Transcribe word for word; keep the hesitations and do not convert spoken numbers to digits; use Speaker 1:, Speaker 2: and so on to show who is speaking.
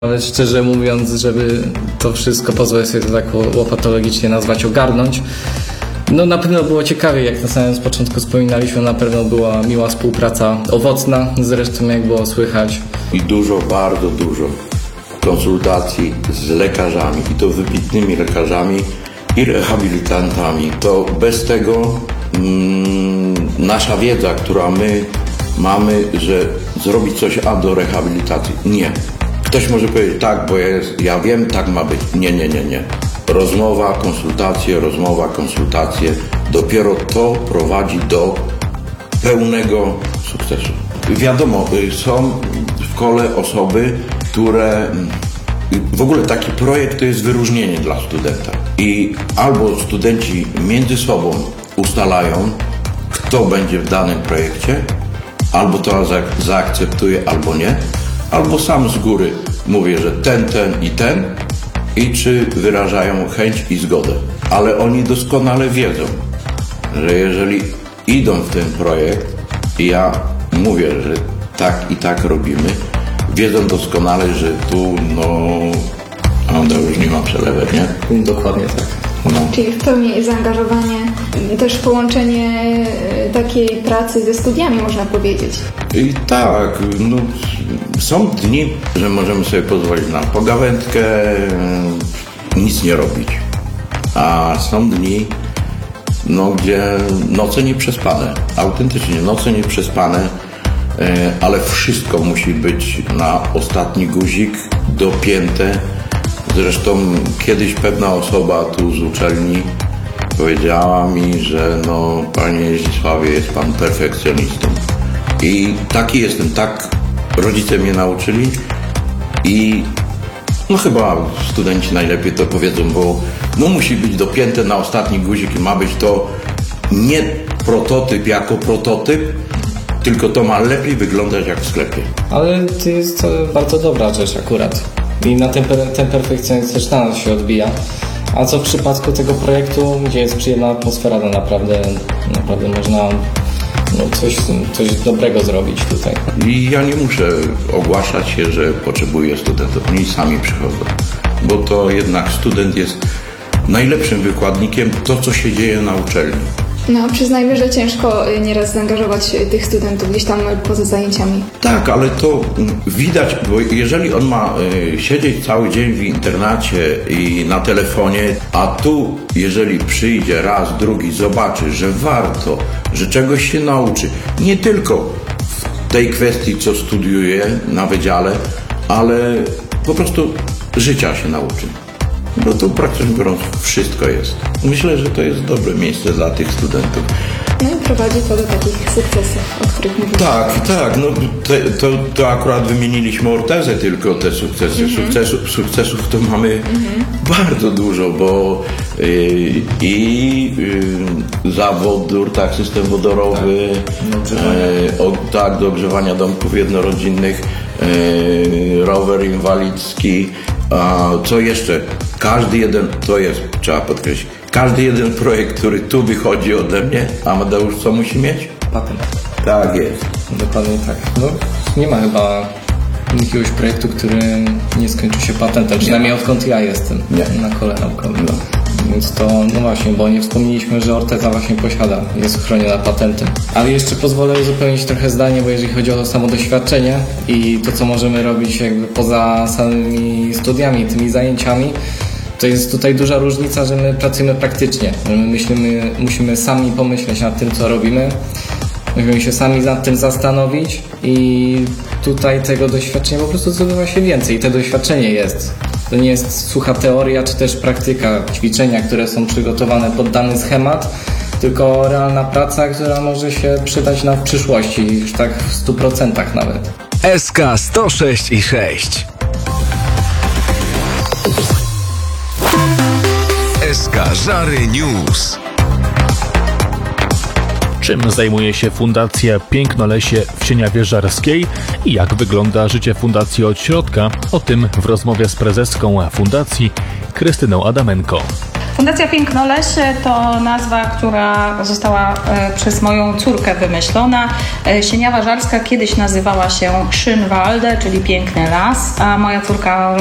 Speaker 1: Ale szczerze mówiąc, żeby to wszystko, pozwolę sobie to tak łopatologicznie nazwać, ogarnąć, no na pewno było ciekawie, jak na samym początku wspominaliśmy, na pewno była miła współpraca, owocna, zresztą jak było słychać.
Speaker 2: I dużo, bardzo dużo konsultacji z lekarzami, i to wybitnymi lekarzami i rehabilitantami. To bez tego mm, nasza wiedza, która my mamy, że zrobić coś a do rehabilitacji, nie. Ktoś może powiedzieć, tak, bo ja, jest, ja wiem, tak ma być. Nie, nie, nie, nie. Rozmowa, konsultacje, rozmowa, konsultacje. Dopiero to prowadzi do pełnego sukcesu. Wiadomo, są w kole osoby, które... W ogóle taki projekt to jest wyróżnienie dla studenta. I albo studenci między sobą ustalają, kto będzie w danym projekcie, albo to zaakceptuje, albo nie. Albo sam z góry mówię, że ten, ten i ten, i czy wyrażają chęć i zgodę. Ale oni doskonale wiedzą, że jeżeli idą w ten projekt i ja mówię, że tak i tak robimy, wiedzą doskonale, że tu no, no to już nie ma przelewek, nie?
Speaker 1: Dokładnie tak.
Speaker 3: No. Czyli w pełni zaangażowanie, też połączenie takiej pracy ze studiami, można powiedzieć.
Speaker 2: I tak, no, są dni, że możemy sobie pozwolić na pogawędkę, nic nie robić. A są dni, no, gdzie noce nieprzespane, autentycznie noce nieprzespane, ale wszystko musi być na ostatni guzik dopięte. Zresztą kiedyś pewna osoba tu z uczelni powiedziała mi, że no, panie Zdzisławie, jest pan perfekcjonistą. I taki jestem, tak rodzice mnie nauczyli i no chyba studenci najlepiej to powiedzą, bo no musi być dopięte na ostatni guzik i ma być to nie prototyp jako prototyp, tylko to ma lepiej wyglądać jak w sklepie.
Speaker 1: Ale to jest bardzo dobra rzecz akurat. I na ten, ten perfekcjonizm też na nas się odbija. A co w przypadku tego projektu, gdzie jest przyjemna atmosfera, no naprawdę, naprawdę można no coś, coś dobrego zrobić tutaj.
Speaker 2: I ja nie muszę ogłaszać się, że potrzebuję studentów. Oni sami przychodzą. Bo to jednak student jest najlepszym wykładnikiem to, co się dzieje na uczelni.
Speaker 3: No, przyznajmy, że ciężko nieraz zaangażować tych studentów gdzieś tam poza zajęciami.
Speaker 2: Tak, ale to widać, bo jeżeli on ma y, siedzieć cały dzień w internacie i na telefonie, a tu, jeżeli przyjdzie raz, drugi, zobaczy, że warto, że czegoś się nauczy, nie tylko w tej kwestii, co studiuje na wydziale, ale po prostu życia się nauczy. No to praktycznie biorąc wszystko jest. Myślę, że to jest dobre miejsce dla tych studentów.
Speaker 3: No i prowadzi to do takich sukcesów, o których mówiliśmy.
Speaker 2: Tak, tak. No te, to, to akurat wymieniliśmy Ortezę tylko te sukcesy. Mhm. Sukcesów, sukcesów to mamy mhm. bardzo dużo, bo yy, i yy, zawód, tak, system wodorowy, tak, yy, o, tak, do ogrzewania domków jednorodzinnych, yy, rower inwalidzki. A co jeszcze? Każdy jeden, to jest, trzeba podkreślić, każdy jeden projekt, który tu wychodzi ode mnie, Amadeusz co musi mieć?
Speaker 1: Patent.
Speaker 2: Tak jest.
Speaker 1: Dokładnie tak. No, nie ma chyba jakiegoś projektu, który nie skończy się patentem, przynajmniej odkąd ja jestem nie. na kole naukowym. No. Więc to, no właśnie, bo nie wspomnieliśmy, że Orteza właśnie posiada, jest chroniona patentem. Ale jeszcze pozwolę uzupełnić trochę zdanie, bo jeżeli chodzi o samo doświadczenie i to, co możemy robić jakby poza samymi studiami, tymi zajęciami, to jest tutaj duża różnica, że my pracujemy praktycznie, że my myślimy, musimy sami pomyśleć nad tym, co robimy, musimy się sami nad tym zastanowić i tutaj tego doświadczenia po prostu zdobywa się więcej i to doświadczenie jest. To nie jest sucha teoria, czy też praktyka, ćwiczenia, które są przygotowane pod dany schemat, tylko realna praca, która może się przydać nam w przyszłości, już tak w stu procentach nawet.
Speaker 4: S K sto sześć i sześć. S K Żary News.
Speaker 5: Czym zajmuje się Fundacja Pięknolesie w Sieniawie Żarskiej i jak wygląda życie fundacji od środka? O tym w rozmowie z prezeską fundacji Krystyną Adamenko.
Speaker 6: Fundacja Pięknolesie to nazwa, która została e, przez moją córkę wymyślona. E, Sieniawa Żarska kiedyś nazywała się Schönwalde, czyli Piękny Las, a moja córka